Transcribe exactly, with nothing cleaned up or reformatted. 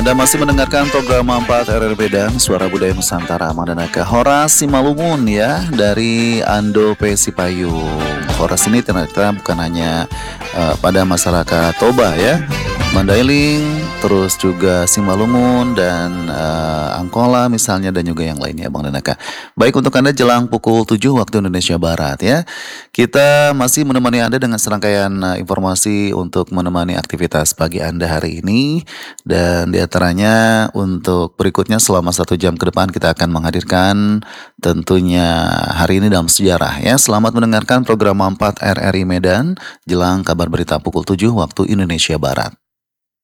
Anda masih mendengarkan program empat R R Medan, Suara Budaya Nusantara Mandanaka. Horas Simalungun ya, dari Ando P. Sipayung. Horas ini ternyata bukan hanya uh, pada masyarakat Toba ya, Mandailing, terus juga Simalungun dan uh, Angkola misalnya, dan juga yang lainnya Bang Danaka. Baik, untuk Anda jelang pukul tujuh waktu Indonesia Barat ya, kita masih menemani Anda dengan serangkaian uh, informasi untuk menemani aktivitas pagi Anda hari ini. Dan diantaranya untuk berikutnya selama satu jam ke depan kita akan menghadirkan tentunya hari ini dalam sejarah ya. Selamat mendengarkan program empat R R I Medan jelang kabar berita pukul tujuh waktu Indonesia Barat.